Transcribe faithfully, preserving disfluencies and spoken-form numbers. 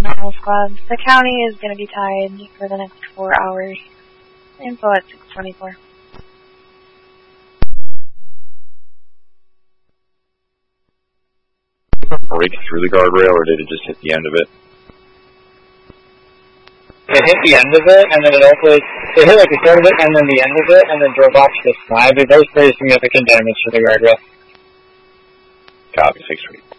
Normal squad. The county is going to be tied for the next four hours. Info at six twenty-four. Break through the guardrail, or did it just hit the end of it? It hit the end of it, and then it also, it hit like the start of it, and then the end of it, and then drove off to the side. But that was pretty significant damage to the guardrail. Copy, six three.